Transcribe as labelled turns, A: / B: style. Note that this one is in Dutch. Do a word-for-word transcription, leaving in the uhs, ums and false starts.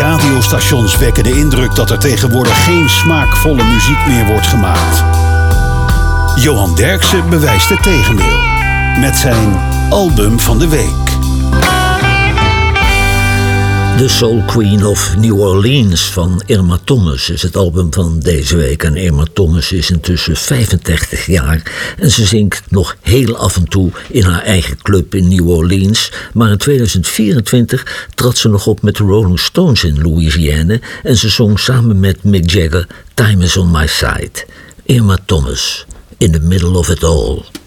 A: radiostations wekken de indruk dat er tegenwoordig geen smaakvolle muziek meer wordt gemaakt. Johan Derksen bewijst het tegendeel met zijn album van de week.
B: The Soul Queen of New Orleans van Irma Thomas is het album van deze week. En Irma Thomas is intussen vijfentachtig jaar en ze zingt nog heel af en toe in haar eigen club in New Orleans. Maar in tweeduizend vierentwintig trad ze nog op met de Rolling Stones in Louisiana en ze zong samen met Mick Jagger Time is on my side. Irma Thomas, In the Middle of It All.